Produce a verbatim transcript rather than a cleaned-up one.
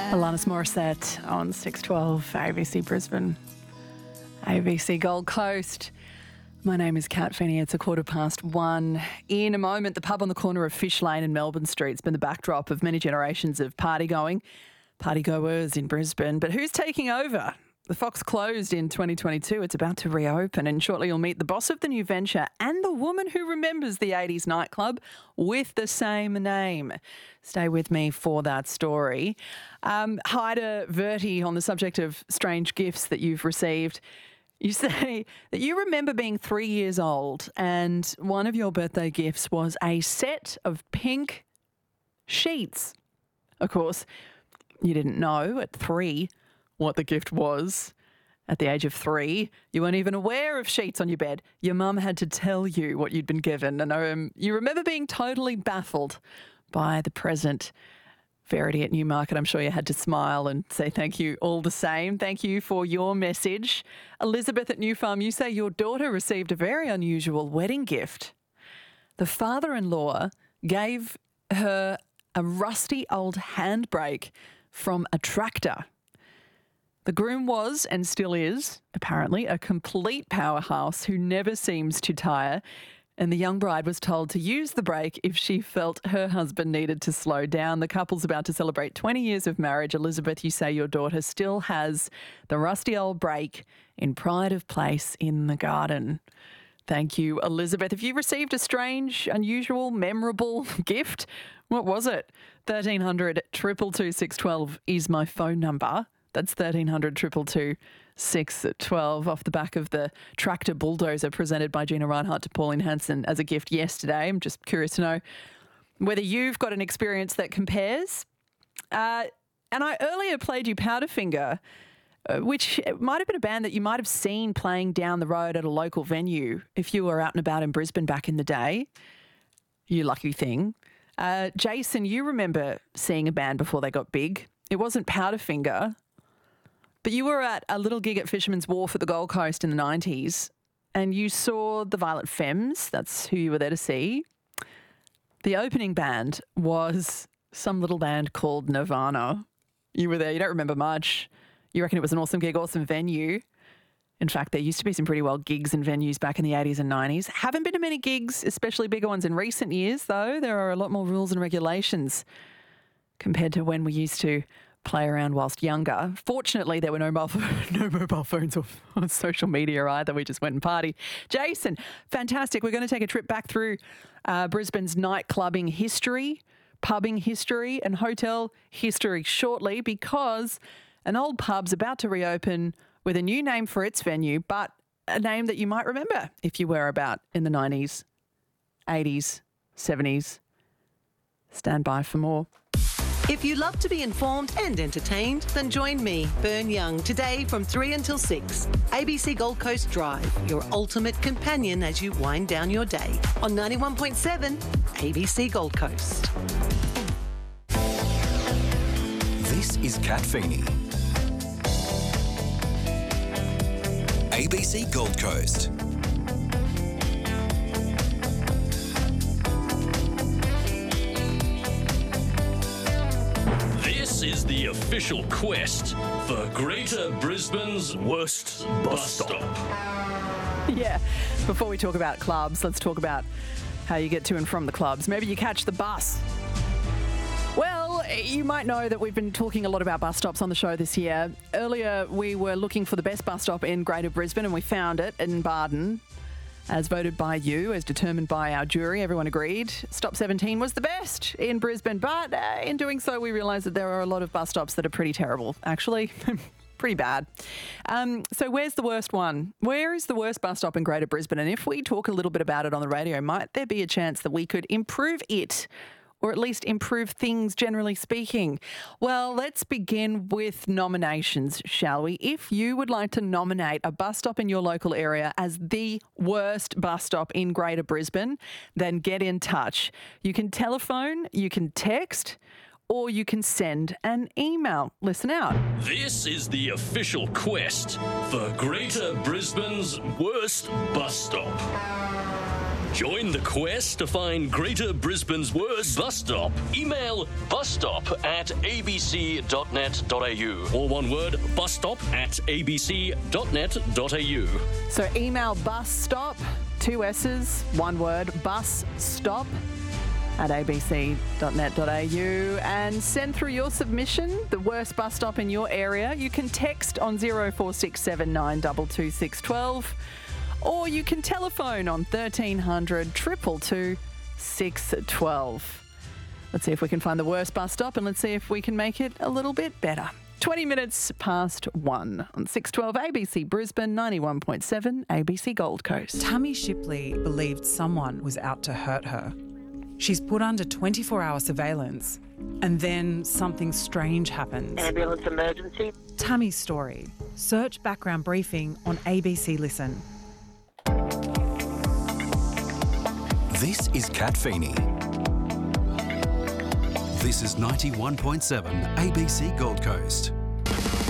Alanis Morissette on six twelve A B C Brisbane, A B C Gold Coast. My name is Kat Feeney. It's a quarter past one. In a moment, the pub on the corner of Fish Lane and Melbourne Street has been the backdrop of many generations of party-going, party-goers in Brisbane. But who's taking over? The Fox closed in twenty twenty-two. It's about to reopen, and shortly you'll meet the boss of the new venture and the woman who remembers the eighties nightclub with the same name. Stay with me for that story. Um, Haida Verti, on the subject of strange gifts that you've received, you say that you remember being three years old and one of your birthday gifts was a set of pink sheets. Of course, you didn't know at three what the gift was. At the age of three, you weren't even aware of sheets on your bed. Your mum had to tell you what you'd been given. And um, you remember being totally baffled by the present. Verity at Newmarket, I'm sure you had to smile and say thank you all the same. Thank you for your message. Elizabeth at New Farm, you say your daughter received a very unusual wedding gift. The father-in-law gave her a rusty old handbrake from a tractor. The groom was, and still is, apparently, a complete powerhouse who never seems to tire, and the young bride was told to use the brake if she felt her husband needed to slow down. The couple's about to celebrate twenty years of marriage. Elizabeth, you say your daughter still has the rusty old brake in pride of place in the garden. Thank you, Elizabeth. If you received a strange, unusual, memorable gift, what was it? thirteen hundred, two two two, six one two is my phone number. That's thirteen hundred, two two two, six one two off the back of the tractor bulldozer presented by Gina Reinhardt to Pauline Hanson as a gift yesterday. I'm just curious to know whether you've got an experience that compares. Uh, and I earlier played you Powderfinger, uh, which might have been a band that you might have seen playing down the road at a local venue if you were out and about in Brisbane back in the day. You lucky thing. Uh, Jason, you remember seeing a band before they got big. It wasn't Powderfinger. But you were at a little gig at Fisherman's Wharf at the Gold Coast in the nineties and you saw the Violent Femmes. That's who you were there to see. The opening band was some little band called Nirvana. You were there. You don't remember much. You reckon it was an awesome gig, awesome venue. In fact, there used to be some pretty wild gigs and venues back in the eighties and nineties. Haven't been to many gigs, especially bigger ones in recent years, though. There are a lot more rules and regulations compared to when we used to play around whilst younger. Fortunately, there were no mobile, no mobile phones or, or social media either. We just went and partied. Jason, fantastic. We're going to take a trip back through uh, Brisbane's nightclubbing history, pubbing history and hotel history shortly because an old pub's about to reopen with a new name for its venue, but a name that you might remember if you were about in the nineties, eighties, seventies. Stand by for more. If you love to be informed and entertained, then join me, Bern Young, today from three until six. A B C Gold Coast Drive, your ultimate companion as you wind down your day. On ninety-one point seven, A B C Gold Coast. This is Kat Feeney. A B C Gold Coast. This is the official quest for Greater Brisbane's worst bus stop. Yeah, before we talk about clubs, let's talk about how you get to and from the clubs. Maybe you catch the bus. Well, you might know that we've been talking a lot about bus stops on the show this year. Earlier, we were looking for the best bus stop in Greater Brisbane and we found it in Barden. As voted by you, as determined by our jury, everyone agreed. Stop seventeen was the best in Brisbane, but uh, in doing so, we realised that there are a lot of bus stops that are pretty terrible, actually. Pretty bad. Um, so where's the worst one? Where is the worst bus stop in Greater Brisbane? And if we talk a little bit about it on the radio, might there be a chance that we could improve it? Or at least improve things, generally speaking? Well, let's begin with nominations, shall we? If you would like to nominate a bus stop in your local area as the worst bus stop in Greater Brisbane, then get in touch. You can telephone, you can text, or you can send an email. Listen out. This is the official quest for Greater Brisbane's worst bus stop. Join the quest to find Greater Brisbane's worst bus stop. Email busstop at a b c dot net dot a u. All one word, busstop at a b c dot net dot a u. So email bus stop, two S's, one word, bus stop at a b c dot net dot a u, and send through your submission, the worst bus stop in your area. You can text on zero four six seven nine two two six one two, or you can telephone on thirteen hundred, two two two, six one two. Let's see if we can find the worst bus stop, and let's see if we can make it a little bit better. twenty minutes past one on six twelve A B C Brisbane, ninety-one point seven A B C Gold Coast. Tammy Shipley believed someone was out to hurt her. She's put under twenty-four hour surveillance, and then something strange happens. Ambulance emergency. Tammy's story. Search background briefing on A B C Listen. This is Kat Feeney. This is ninety-one point seven A B C Gold Coast.